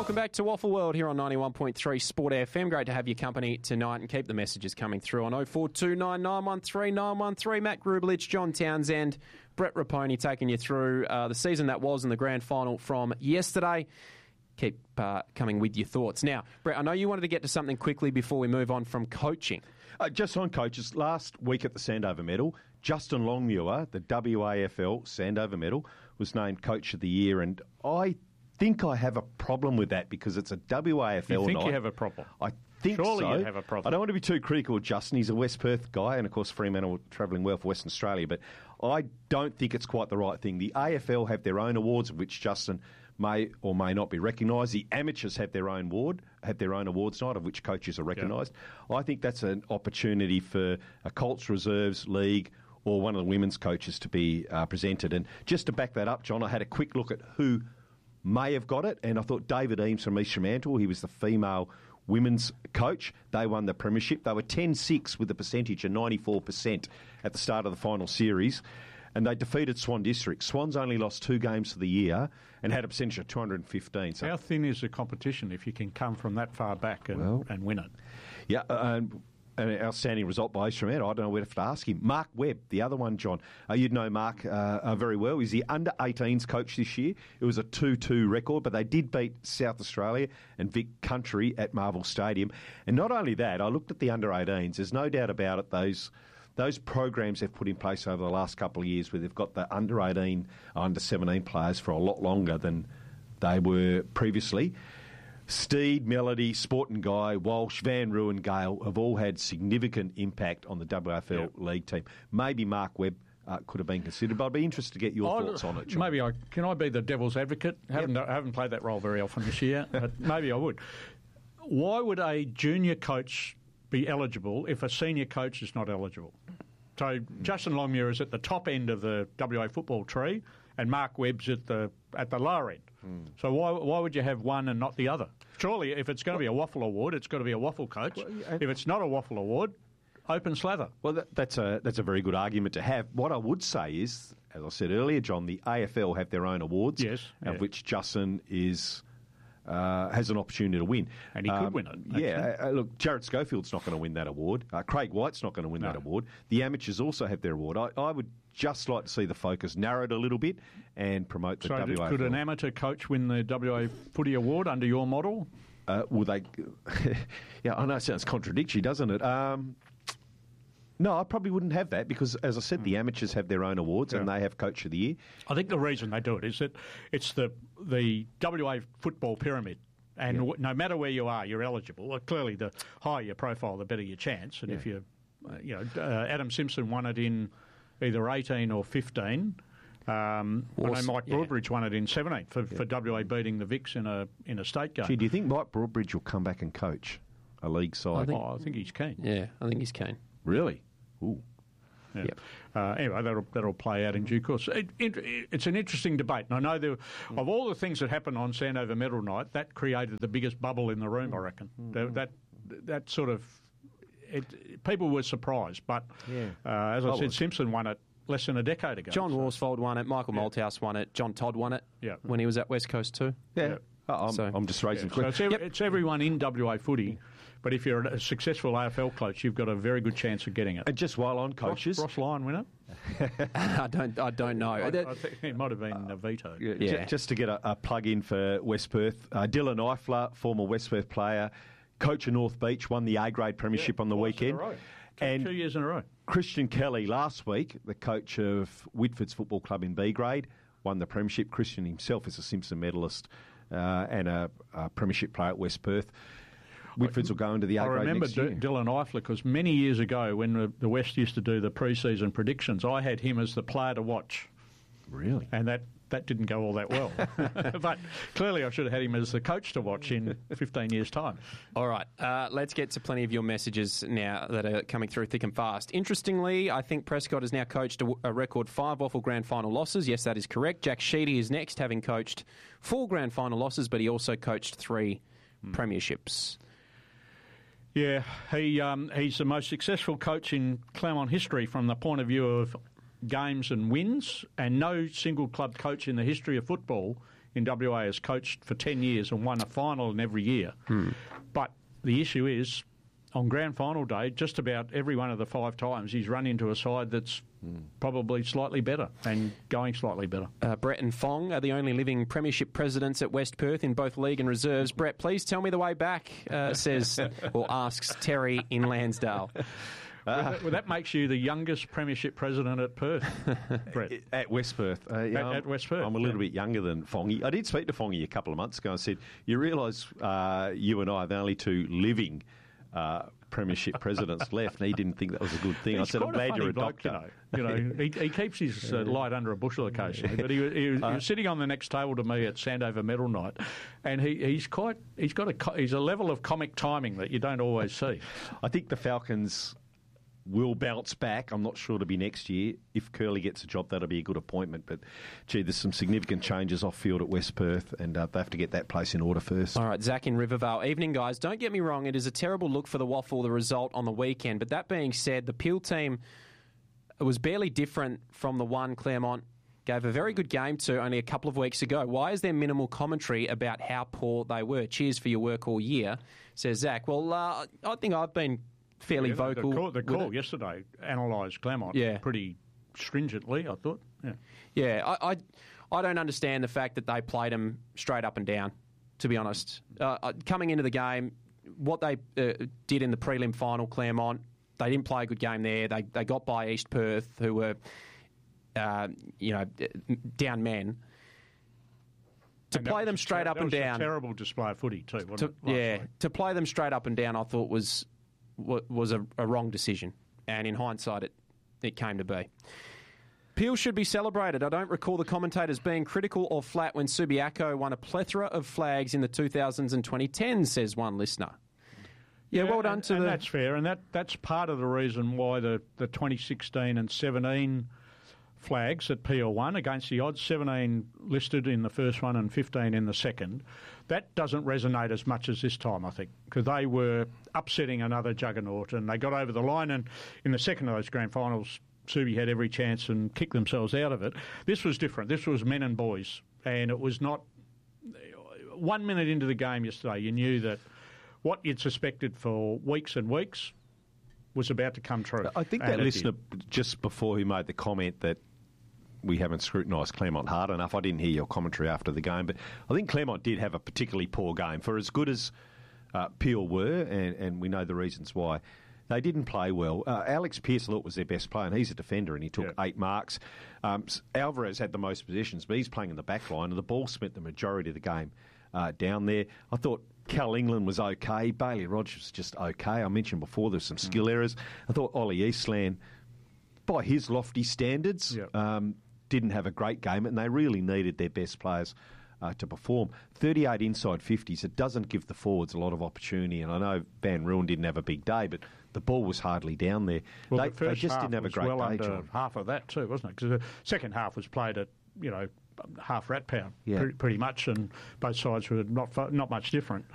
Welcome back to Waffle World here on 91.3 Sport FM. Great to have your company tonight, and keep the messages coming through on 0429 913 913. Matt Grubelich, John Townsend, Brett Raponi taking you through the season that was and the grand final from yesterday. Keep coming with your thoughts. Now, Brett, I know you wanted to get to something quickly before we move on from coaching. Just on coaches, last week at the Sandover Medal, Justin Longmuir, the WAFL Sandover Medal, was named Coach of the Year, and I think I have a problem with that because it's a WAFL You think night. you have a problem? I think Surely so. you have a problem. I don't want to be too critical of Justin. He's a West Perth guy, and of course Fremantle travelling well for Western Australia, but I don't think it's quite the right thing. The AFL have their own awards, of which Justin may or may not be recognised. The amateurs have their own awards night, of which coaches are recognised. Yeah. I think that's an opportunity for a Colts Reserves League or one of the women's coaches to be presented. And just to back that up, John, I had a quick look at who may have got it, and I thought David Eames from East Fremantle, he was the female women's coach. They won the premiership. They were 10-6 with a percentage of 94% at the start of the final series, and they defeated Swan District. Swans only lost 2 games for the year and had a percentage of 215. So how thin is the competition if you can come from that far back and win it? Yeah, an outstanding result by East Fremantle. I don't know where to ask him. Mark Webb, the other one, John. You'd know Mark very well. He's the under-18s coach this year. It was a 2-2 record, but they did beat South Australia and Vic Country at Marvel Stadium. And not only that, I looked at the under-18s. There's no doubt about it, those programs they've put in place over the last couple of years where they've got the under-18, under-17 players for a lot longer than they were previously. Steed, Melody, Sporting Guy, Walsh, Van Ruin, Gale have all had significant impact on the WAFL League team. Maybe Mark Webb could have been considered, but I'd be interested to get your thoughts on it, John. Maybe can I be the devil's advocate? I haven't played that role very often this year, but maybe I would. Why would a junior coach be eligible if a senior coach is not eligible? So Justin Longmuir is at the top end of the WA football tree, and Mark Webb's at the lower end. So why would you have one and not the other? Surely, if it's going to be a waffle award, it's got to be a waffle coach. If it's not a waffle award, open slather. Well, that's a very good argument to have. What I would say is, as I said earlier, John, the AFL have their own awards, of which Justin has an opportunity to win. And he could win it. Actually. Yeah, look, Jared Schofield's not going to win that award. Craig White's not going to win that award. The amateurs also have their award. I would just like to see the focus narrowed a little bit and promote the WA. So could an amateur coach win the WA Footy Award under your model? Will they? Yeah, I know it sounds contradictory, doesn't it? No, I probably wouldn't have that because, as I said, the amateurs have their own awards and they have Coach of the Year. I think the reason they do it is that it's the WA football pyramid. And no matter where you are, you're eligible. Well, clearly, the higher your profile, the better your chance. And if you, Adam Simpson won it in either 18 or 15. I know Mike Broadbridge won it in 17 for WA beating the Vics in a state game. Gee, do you think Mike Broadbridge will come back and coach a league side? I think he's keen. Yeah, I think he's keen. Really? Ooh. Yeah. Yep. Anyway, that'll play out in due course. It's an interesting debate. And I know of all the things that happened on Sandover Medal night, that created the biggest bubble in the room, I reckon. That sort of... people were surprised. But as I said, Simpson won it less than a decade ago. John Worsfold won it. Michael Malthouse won it. John Todd won it when he was at West Coast too. Yeah. I'm just raising questions. It's everyone in WA footy, but if you're a successful AFL coach, you've got a very good chance of getting it. And just while on coaches... Ross Lyon win it? I don't know. I think it might have been a veto. Just to get a plug in for West Perth, Dylan Eifler, former West Perth player, coach of North Beach, won the A-grade premiership on the weekend. And 2 years in a row. Christian Kelly, last week, the coach of Whitford's Football Club in B-grade, won the premiership. Christian himself is a Simpson medalist and a premiership player at West Perth. Whitfords will go into the A-grade next year. I remember Dylan Eifler because many years ago when the West used to do the pre-season predictions, I had him as the player to watch. Really? And that didn't go all that well. But clearly I should have had him as the coach to watch in 15 years' time. All right, let's get to plenty of your messages now that are coming through thick and fast. Interestingly, I think Prescott has now coached a record 5 Waffle Grand Final losses. Yes, that is correct. Jack Sheedy is next, having coached 4 Grand Final losses, but he also coached 3 premierships. Yeah, he's the most successful coach in Claremont history from the point of view of games and wins, and no single club coach in the history of football in WA has coached for 10 years and won a final in every year. But the issue is, on grand final day, just about every one of the 5 times he's run into a side that's probably slightly better and going slightly better. Brett and Fong are the only living premiership presidents at West Perth in both league and reserves. Brett, please tell me the way back, says or asks Terry in Lansdale. Well, that makes you the youngest premiership president at Perth, Brett. At West Perth. At West Perth. I'm a little bit younger than Fongy. I did speak to Fongy a couple of months ago and said, you realise you and I are the only 2 living premiership presidents left, and he didn't think that was a good thing. I said, I'm glad you're a doctor. He keeps his light under a bushel occasionally, but he was sitting on the next table to me at Sandover Medal Night, and he's a level of comic timing that you don't always see. I think the Falcons will bounce back. I'm not sure to be next year. If Curley gets a job, that'll be a good appointment. But, gee, there's some significant changes off-field at West Perth, and they have to get that place in order first. All right, Zach in Rivervale. Evening, guys. Don't get me wrong, it is a terrible look for the Waffle, the result on the weekend. But that being said, the Peel team was barely different from the one Claremont gave a very good game to only a couple of weeks ago. Why is there minimal commentary about how poor they were? Cheers for your work all year, says Zach. Well, I think I've been fairly vocal. The call yesterday analysed Claremont pretty stringently, I thought. Yeah, I don't understand the fact that they played them straight up and down, to be honest. Coming into the game, what they did in the prelim final, Claremont, they didn't play a good game there. They got by East Perth, who were, down men. To play them straight up and down. A terrible display of footy too, wasn't it? To play them straight up and down, I thought was a wrong decision, and in hindsight it came to be. Peel should be celebrated. I don't recall the commentators being critical or flat when Subiaco won a plethora of flags in the 2000s and 2010s, says one listener. Yeah, well done to that's fair, and that's part of the reason why the 2016 and 17 flags at Peel won against the odds, 17 listed in the first one and 15 in the second. That doesn't resonate as much as this time, I think, because they were upsetting another juggernaut and they got over the line, and in the second of those grand finals, Subi had every chance and kicked themselves out of it. This was different. This was men and boys, and it was not... 1 minute into the game yesterday, you knew that what you'd suspected for weeks and weeks was about to come true. I think that listener, just before he made the comment that we haven't scrutinised Claremont hard enough. I didn't hear your commentary after the game, but I think Claremont did have a particularly poor game. For as good as Peel were, and we know the reasons why, they didn't play well. Alex Pearce, I thought, was their best player, and he's a defender, and he took 8 marks. Alvarez had the most possessions, but he's playing in the back line, and the ball spent the majority of the game down there. I thought Cal England was okay. Bailey Rogers was just okay. I mentioned before there's some skill errors. I thought Ollie Eastland, by his lofty standards, didn't have a great game, and they really needed their best players to perform. 38 inside 50s, it doesn't give the forwards a lot of opportunity, and I know Van Ruin didn't have a big day, but the ball was hardly down there. Well, they just didn't have a great day, under John. half of that too, wasn't it? Because the second half was played at, half rat pound, pretty much, and both sides were not much different.